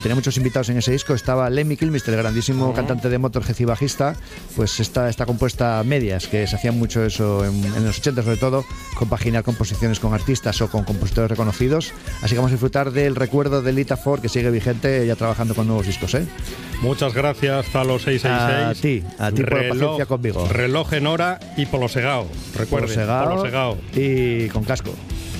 Tenía muchos invitados en ese disco. Estaba Lemmy Kilmister, el grandísimo cantante de Motorhead y bajista. Pues está compuesta a medias, que se hacían mucho eso en los 80 sobre todo, compaginar composiciones con artistas o con compositores reconocidos. Así que vamos a disfrutar del recuerdo de Lita Ford, que sigue vigente ya trabajando con nuevos discos, ¿eh? Muchas gracias, Zalo 666. A ti por la paciencia conmigo. Reloj en hora y Polo Segao. Recuerden, Polo Segao. Y con casco.